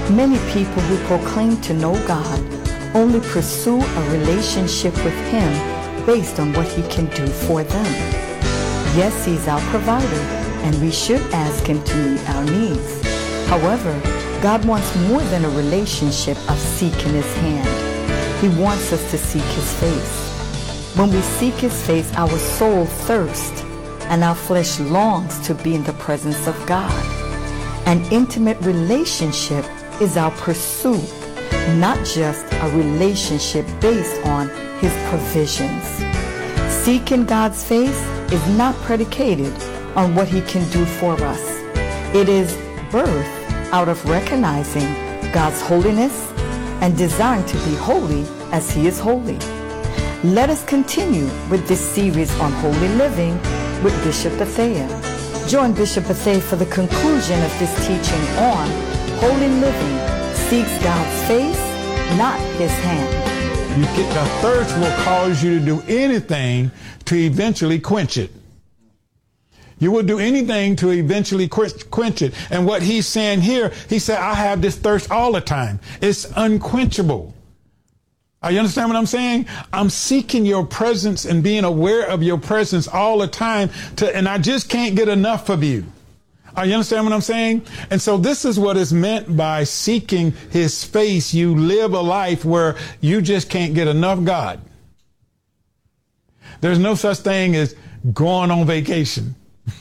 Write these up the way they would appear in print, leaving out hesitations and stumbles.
Many people who proclaim to know God only pursue a relationship with Him based on what He can do for them. Yes, He's our provider, and we should ask Him to meet our needs. However, God wants more than a relationship of seeking His hand. He wants us to seek His face. When we seek His face, our soul thirsts and our flesh longs to be in the presence of God. An intimate relationship is our pursuit, not just a relationship based on His provisions. Seeking God's face is not predicated on what He can do for us. It is birthed out of recognizing God's holiness and desiring to be holy as He is holy. Let us continue with this series on holy living with Bishop Bethea. Join Bishop Bethea for the conclusion of this teaching on holy living seeks God's face, not His hand. The thirst will cause you to do anything to eventually quench it. You will do anything to eventually quench it. And what he's saying here, he said, I have this thirst all the time. It's unquenchable. You understand what I'm saying? I'm seeking your presence and being aware of your presence all the time, and I just can't get enough of you. You understand what I'm saying? And so this is what is meant by seeking His face. You live a life where you just can't get enough God. There's no such thing as going on vacation.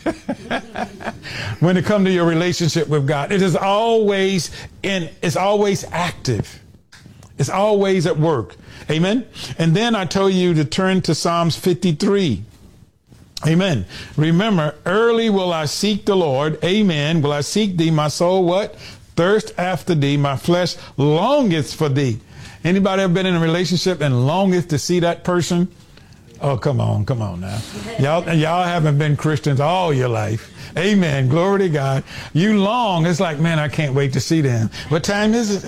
When it comes to your relationship with God, it is always it's always active. It's always at work. Amen. And then I told you to turn to Psalms 53. Amen. Remember, early will I seek the Lord. Amen. Will I seek thee, my soul? What? Thirst after thee. My flesh longeth for thee. Anybody ever been in a relationship and longeth to see that person? Oh, come on now. Y'all haven't been Christians all your life. Amen. Glory to God. You long. It's like, man, I can't wait to see them. What time is it?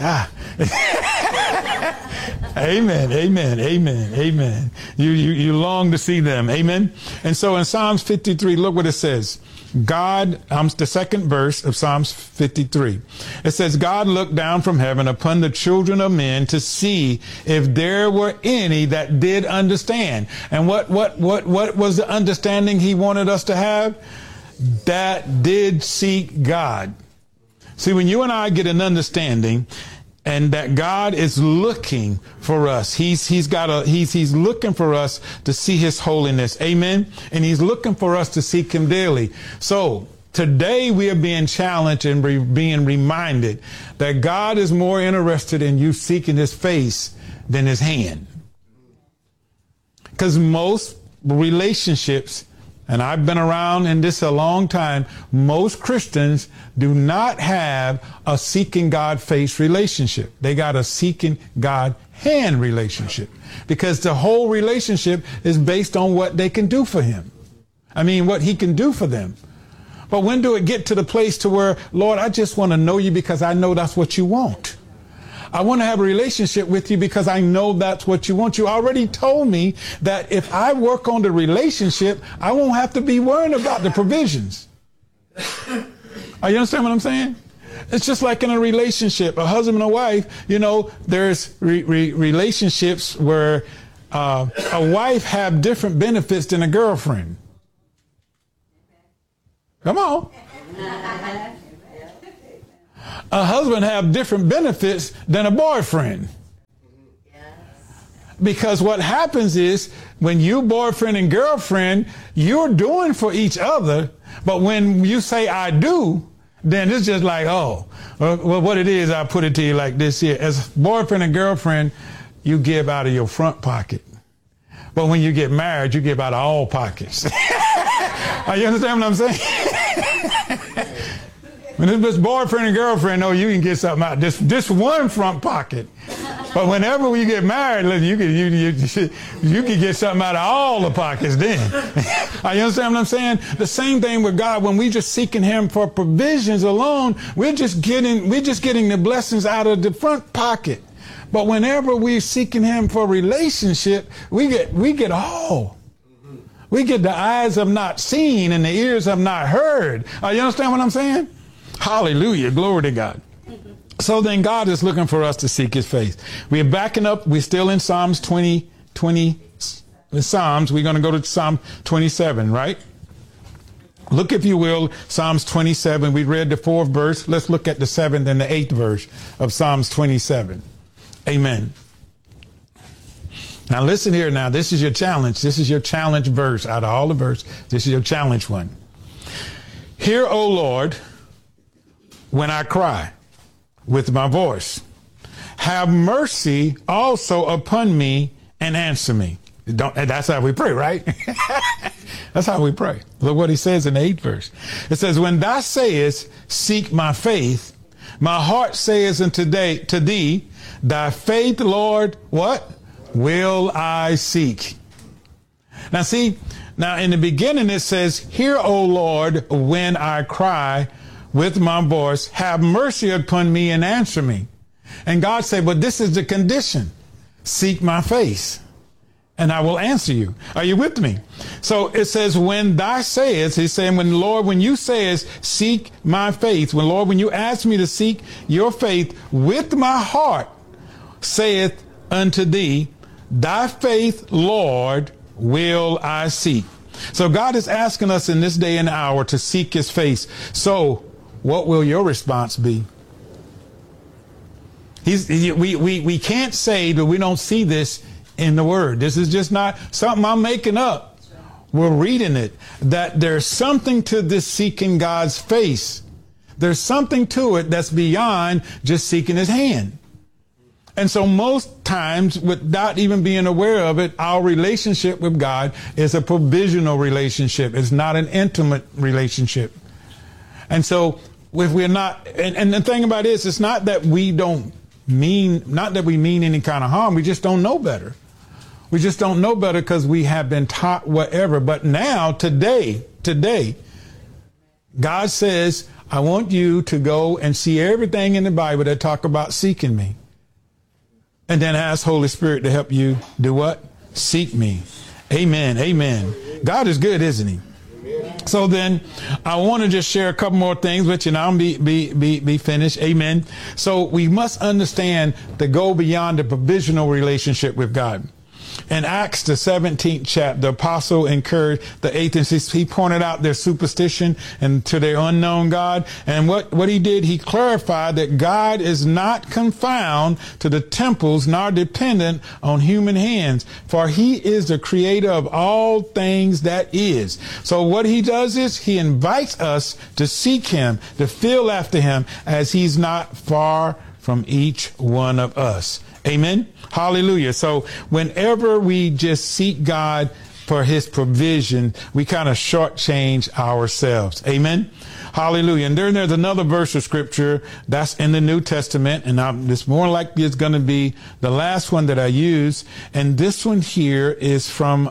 Amen. Amen. Amen. Amen. You long to see them. Amen. And so in Psalms 53, look what it says. God, the second verse of Psalms 53. It says, God looked down from heaven upon the children of men to see if there were any that did understand. And what was the understanding He wanted us to have? That did seek God. See, when you and I get an understanding and that God is looking for us, he's looking for us to see His holiness. Amen. And He's looking for us to seek Him daily. So today we are being challenged and being reminded that God is more interested in you seeking His face than His hand. Because most relationships, and I've been around in this a long time, most Christians do not have a seeking God face relationship. They got a seeking God hand relationship, because the whole relationship is based on what they can do for Him. I mean, what He can do for them. But when do it get to the place to where, Lord, I just want to know you because I know that's what you want. I want to have a relationship with you because I know that's what you want. You already told me that if I work on the relationship, I won't have to be worrying about the provisions. You understand what I'm saying? It's just like in a relationship, a husband and a wife. You know, there's relationships where a wife have different benefits than a girlfriend. Come on. A husband have different benefits than a boyfriend. Because what happens is when you boyfriend and girlfriend, you're doing for each other. But when you say I do, then it's just like, oh, well, what it is, I'll put it to you like this here. As boyfriend and girlfriend, you give out of your front pocket. But when you get married, you give out of all pockets. You understand what I'm saying? When it's boyfriend and girlfriend, no, you can get something out this one front pocket. But whenever you get married, you can get something out of all the pockets then. You understand what I'm saying? The same thing with God. When we just seeking Him for provisions alone, we're just getting the blessings out of the front pocket. But whenever we're seeking Him for relationship, we get all. We get the eyes have not seen and the ears have not heard. You understand what I'm saying? Hallelujah. Glory to God. So then God is looking for us to seek his face. We're backing up. We're still in Psalms 20, the Psalms. We're going to go to Psalm 27, right? Look, if you will, Psalms 27. We read the 4th verse. Let's look at the 7th and the 8th verse of Psalms 27. Amen. Now listen here now. This is your challenge. This is your challenge verse out of all the verse. This is your challenge one. Hear, O Lord, when I cry with my voice. Have mercy also upon me and answer me. That's how we pray, right? That's how we pray. Look what he says in the 8th verse. It says, when thou sayest, seek my faith, my heart says unto thee, thy faith, Lord, what? Will I seek. Now see, now in the beginning it says, hear, O Lord, when I cry with my voice, have mercy upon me and answer me. And God said, but this is the condition. Seek my face and I will answer you. Are you with me? So it says, when thou sayest, he's saying, when you sayest, seek my faith, when you ask me to seek your faith with my heart, saith unto thee, thy faith, Lord, will I seek. So God is asking us in this day and hour to seek his face. So what will your response be? We can't say that we don't see this in the word. This is just not something I'm making up. We're reading it, that there's something to this seeking God's face. There's something to it that's beyond just seeking his hand. And so most times, without even being aware of it, our relationship with God is a provisional relationship. It's not an intimate relationship. And so if we're not, and the thing about it is, it's not that we mean any kind of harm. We just don't know better. We just don't know better because we have been taught whatever. But now, today, God says, I want you to go and see everything in the Bible that talk about seeking me. And then ask Holy Spirit to help you do what? Seek me. Amen. Amen. God is good, isn't he? So then I want to just share a couple more things with you and I'll be finished. Amen. So we must understand to go beyond the provisional relationship with God. In Acts, the 17th chapter, the apostle encouraged the atheists. He pointed out their superstition and to their unknown God. And what he did, he clarified that God is not confined to the temples nor dependent on human hands, for he is the creator of all things that is. So what he does is he invites us to seek him, to feel after him, as he's not far from each one of us. Amen. Hallelujah. So whenever we just seek God for his provision, we kind of shortchange ourselves. Amen. Hallelujah. And then there's another verse of scripture that's in the New Testament. And it's more likely it's going to be the last one that I use. And this one here is from,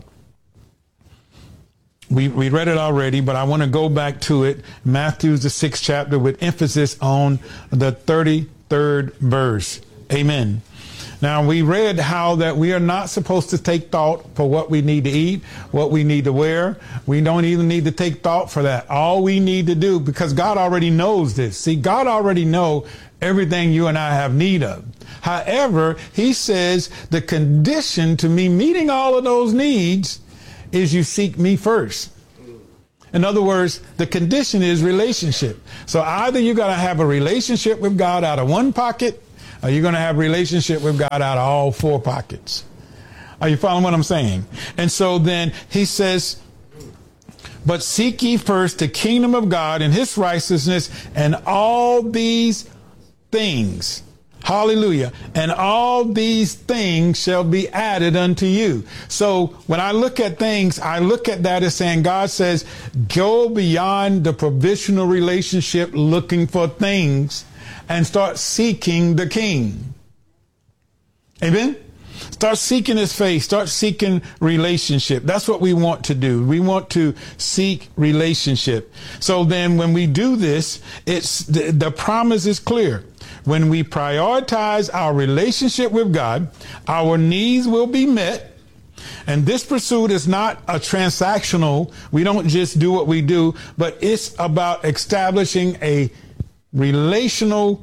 we read it already, but I want to go back to it. Matthew, the 6th chapter, with emphasis on the 33rd verse. Amen. Now, we read how that we are not supposed to take thought for what we need to eat, what we need to wear. We don't even need to take thought for that. All we need to do, because God already knows this. See, God already knows everything you and I have need of. However, he says the condition to me meeting all of those needs is you seek me first. In other words, the condition is relationship. So either you're going to have a relationship with God out of one pocket, or you're going to have a relationship with God out of all four pockets. Are you following what I'm saying? And so then he says, but seek ye first the kingdom of God and his righteousness, and all these things, hallelujah, and all these things shall be added unto you. So when I look at things, I look at that as saying, God says, go beyond the provisional relationship looking for things and start seeking the King. Amen. Start seeking his face. Start seeking relationship. That's what we want to do. We want to seek relationship. So then when we do this, it's the promise is clear. When we prioritize our relationship with God, our needs will be met. And this pursuit is not a transactional. We don't just do what we do, but it's about establishing a relational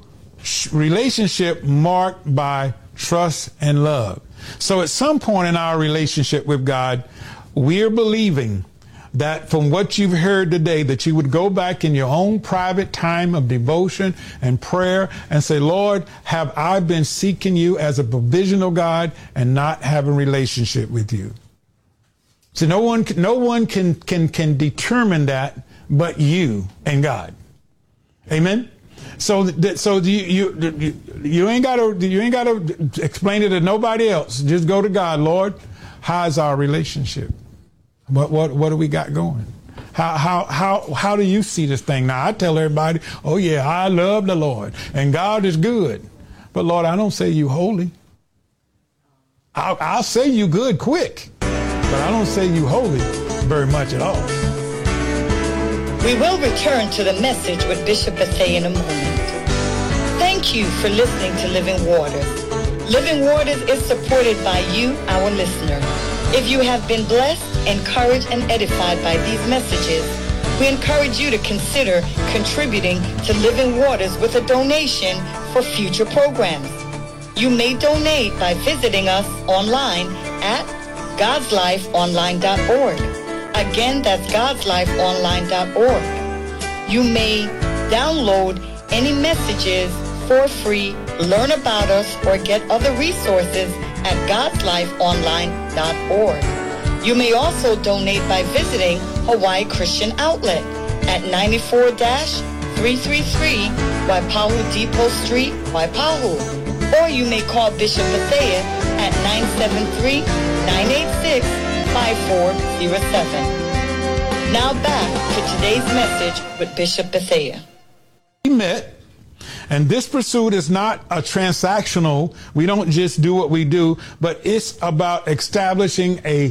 relationship marked by trust and love. So at some point in our relationship with God, we're believing that from what you've heard today, that you would go back in your own private time of devotion and prayer and say, Lord, have I been seeking you as a provisional God and not having a relationship with you? So no one can determine that but you and God. Amen. So you ain't gotta explain it to nobody else. Just go to God. Lord, how's our relationship? What do we got going? How do you see this thing? Now I tell everybody, oh yeah, I love the Lord and God is good. But Lord, I don't say you holy. I'll say you good quick, but I don't say you holy very much at all. We will return to the message with Bishop Bethea in a moment. Thank you for listening to Living Waters. Living Waters is supported by you, our listener. If you have been blessed, encouraged, and edified by these messages, we encourage you to consider contributing to Living Waters with a donation for future programs. You may donate by visiting us online at godslifeonline.org. Again, that's godslifeonline.org. You may download any messages for free, learn about us, or get other resources at godslifeonline.org. You may also donate by visiting Hawaii Christian Outlet at 94-333 Waipahu Depot Street, Waipahu. Or you may call Bishop Bethea at 973-986-5407. Now back to today's message with Bishop Bethea. We met, and this pursuit is not a transactional. We don't just do what we do, but it's about establishing a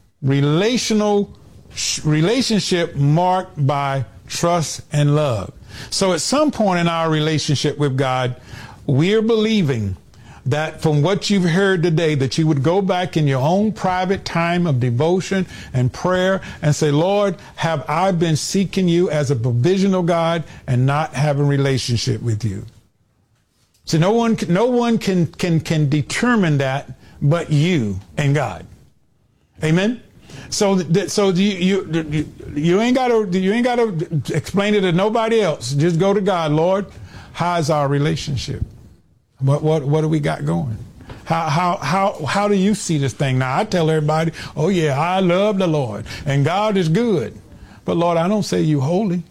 relationship marked by trust and love. So at some point in our relationship with God, we're believing that from what you've heard today, that you would go back in your own private time of devotion and prayer and say, Lord, have I been seeking you as a provisional God and not having a relationship with you? So no one can determine that but you and God. Amen. So you ain't gotta explain it to nobody else. Just go to God. Lord, how's our relationship? What do we got going? How do you see this thing? Now I tell everybody, oh yeah, I love the Lord and God is good. But Lord, I don't say you holy.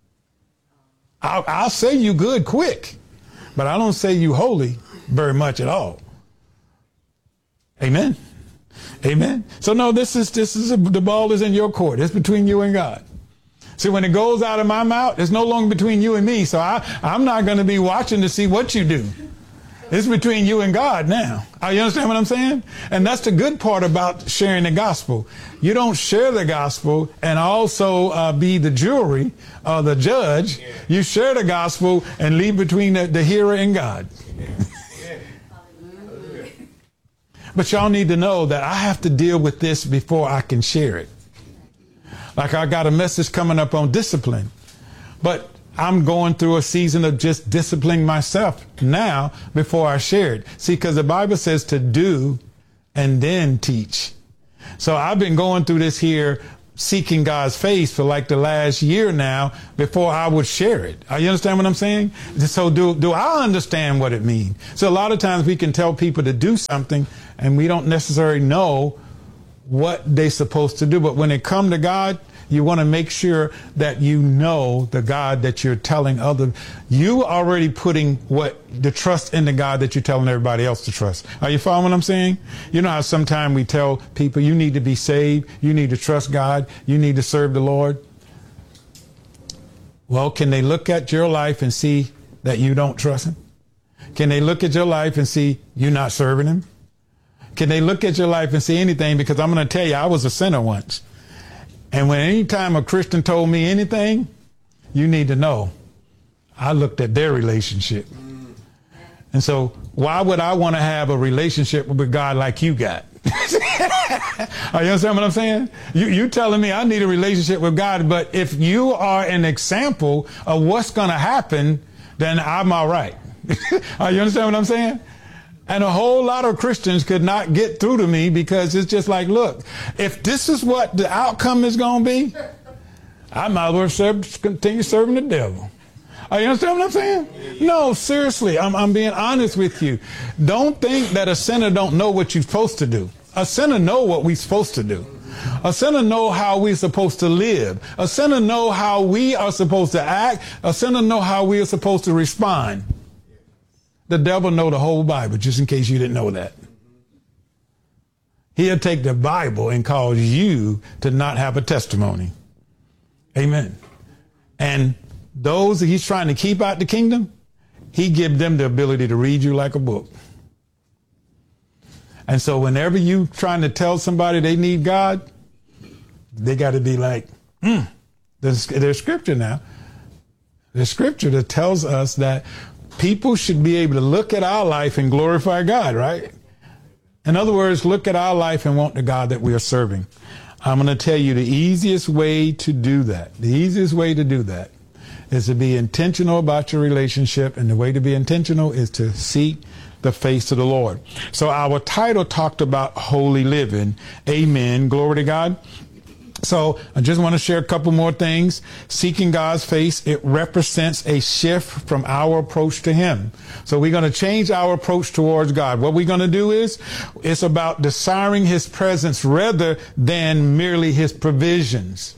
I'll say you good quick, but I don't say you holy very much at all. Amen. Amen. So no, the ball is in your court. It's between you and God. See, when it goes out of my mouth, it's no longer between you and me. So I'm not going to be watching to see what you do. It's between you and God now. You understand what I'm saying? And that's the good part about sharing the gospel. You don't share the gospel and also be the jury or the judge. You share the gospel and leave between the hearer and God. But y'all need to know that I have to deal with this before I can share it. Like I got a message coming up on discipline, but I'm going through a season of just disciplining myself now before I share it. See, because the Bible says to do and then teach. So I've been going through this here, seeking God's face for like the last year now before I would share it. You understand what I'm saying? So do I understand what it means? So a lot of times we can tell people to do something and we don't necessarily know what they're supposed to do. But when it comes to God, you want to make sure that you know the God that you're telling others. You already putting the trust in the God that you're telling everybody else to trust. Are you following what I'm saying? You know how sometimes we tell people you need to be saved, you need to trust God, you need to serve the Lord. Well, can they look at your life and see that you don't trust him? Can they look at your life and see you're not serving him? Can they look at your life and see anything? Because I'm going to tell you, I was a sinner once. And when any time a Christian told me anything, you need to know, I looked at their relationship. And so why would I want to have a relationship with God like you got? You understand what I'm saying? You telling me I need a relationship with God, but if you are an example of what's going to happen, then I'm all right. You understand what I'm saying? And a whole lot of Christians could not get through to me because it's just like, look, if this is what the outcome is going to be, I might as well continue serving the devil. You understand what I'm saying? No, seriously, I'm being honest with you. Don't think that a sinner don't know what you're supposed to do. A sinner know what we're supposed to do. A sinner know how we're supposed to live. A sinner know how we are supposed to act. A sinner know how we are supposed to respond. The devil know the whole Bible, just in case you didn't know that. He'll take the Bible and cause you to not have a testimony. Amen. And those that he's trying to keep out the kingdom, he give them the ability to read you like a book. And so whenever you trying to tell somebody they need God, they got to be like, there's scripture now. There's scripture that tells us that people should be able to look at our life and glorify God, right? In other words, look at our life and want the God that we are serving. I'm going to tell you the easiest way to do that. The easiest way to do that is to be intentional about your relationship. And the way to be intentional is to seek the face of the Lord. So our title talked about holy living. Amen. Glory to God. So I just want to share a couple more things. Seeking God's face, it represents a shift from our approach to him. So we're going to change our approach towards God. What we're going to do is, it's about desiring his presence rather than merely his provisions.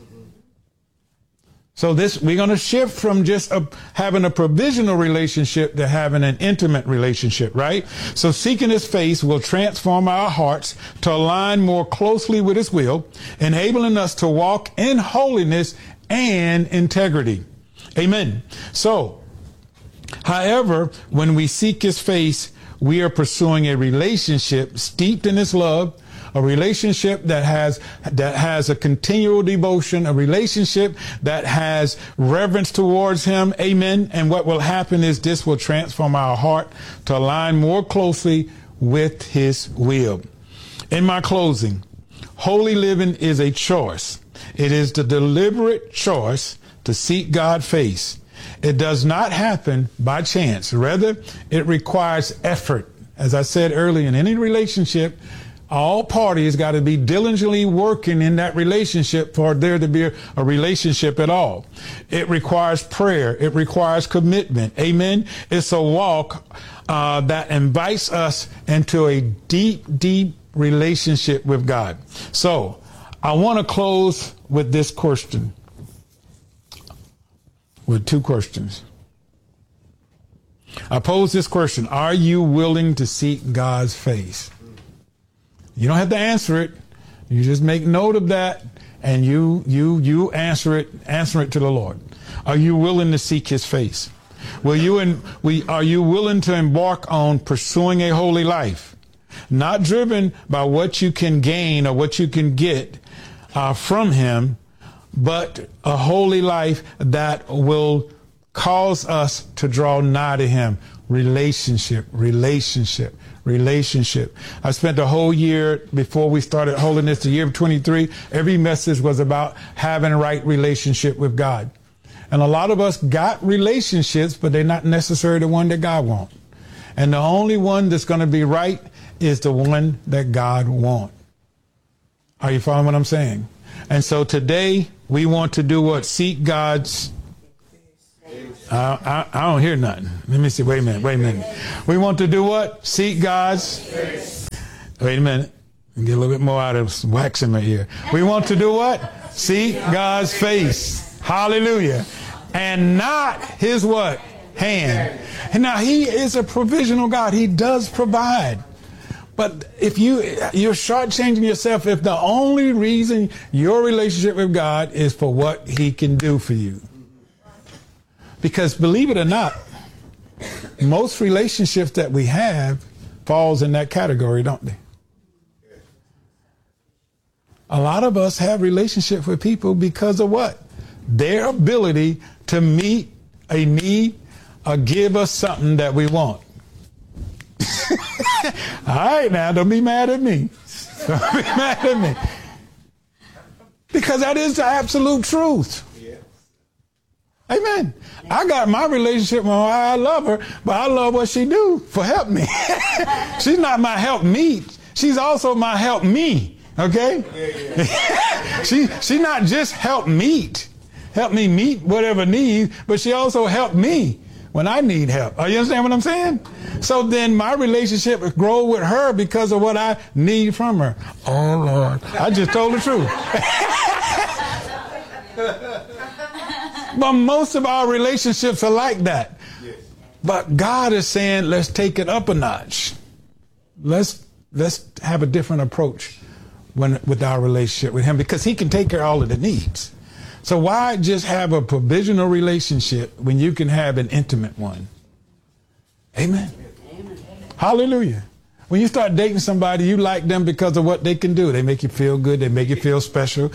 So we're going to shift from just having a provisional relationship to having an intimate relationship, right? So seeking his face will transform our hearts to align more closely with his will, enabling us to walk in holiness and integrity. Amen. So, however, when we seek his face, we are pursuing a relationship steeped in his love, a relationship that has a continual devotion, a relationship that has reverence towards him. Amen. And what will happen is this will transform our heart to align more closely with his will. In my closing, holy living is a choice. It is the deliberate choice to seek God's face. It does not happen by chance. Rather, it requires effort. As I said earlier, in any relationship, all parties got to be diligently working in that relationship for there to be a relationship at all. It requires prayer. It requires commitment. Amen. It's a walk that invites us into a deep, deep relationship with God. So I want to close with this question, with two questions. I pose this question: are you willing to seek God's face? You don't have to answer it. You just make note of that and you answer it to the Lord. Are you willing to seek his face? Are you willing to embark on pursuing a holy life? Not driven by what you can gain or what you can get from him, but a holy life that will cause us to draw nigh to him. Relationship. I spent the whole year before we started Holiness, the year of 23. Every message was about having a right relationship with God. And a lot of us got relationships, but they're not necessarily the one that God wants. And the only one that's going to be right is the one that God wants. Are you following what I'm saying? And so today we want to do what? Seek God's. I don't hear nothing. Let me see. Wait a minute. We want to do what? Seek God's. Wait a minute. Get a little bit more out of wax in my ear. We want to do what? Seek God's face. Hallelujah. And not his what? Hand. And now he is a provisional God. He does provide. But if you're shortchanging yourself if the only reason your relationship with God is for what he can do for you. Because believe it or not, most relationships that we have falls in that category, don't they? A lot of us have relationships with people because of what? Their ability to meet a need or give us something that we want. All right, now, don't be mad at me. Don't be mad at me. Because that is the absolute truth. Amen. I got my relationship with her. I love her, but I love what she do for help me. She's not my help meet. She's also my help me. Okay? She not just help me meet whatever need, but she also helped me when I need help. You understand what I'm saying? So then my relationship grow with her because of what I need from her. Oh Lord, I just told the truth. But most of our relationships are like that. But God is saying, let's take it up a notch. Let's have a different approach with our relationship with him, because he can take care of all of the needs. So why just have a provisional relationship when you can have an intimate one? Amen. Amen. Hallelujah. When you start dating somebody, you like them because of what they can do. They make you feel good. They make you feel special.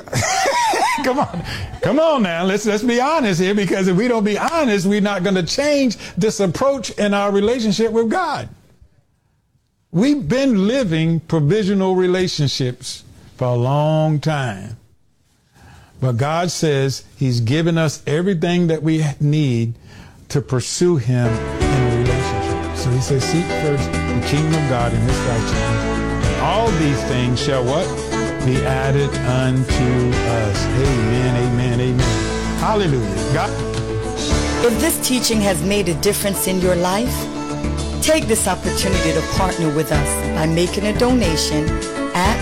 Come on now. Let's be honest here, because if we don't be honest, we're not going to change this approach in our relationship with God. We've been living provisional relationships for a long time. But God says he's given us everything that we need to pursue him in a relationship. So he says, seek first the kingdom of God and his righteousness. And all these things shall what? Be added unto us. Amen, amen, amen. Hallelujah. God. If this teaching has made a difference in your life, take this opportunity to partner with us by making a donation at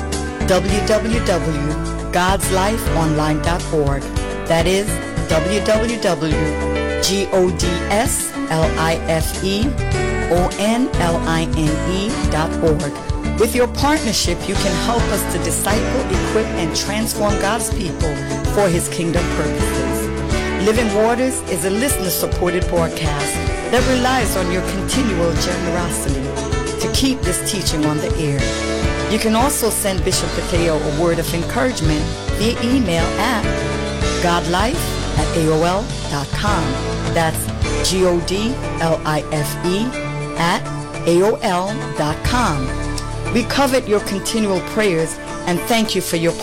www.godslifeonline.org. That is www.godslifeonline.org. With your partnership, you can help us to disciple, equip, and transform God's people for his kingdom purposes. Living Waters is a listener-supported broadcast that relies on your continual generosity to keep this teaching on the air. You can also send Bishop Patheo a word of encouragement via email at godlife@aol.com. That's godlife@aol.com. We covet your continual prayers and thank you for your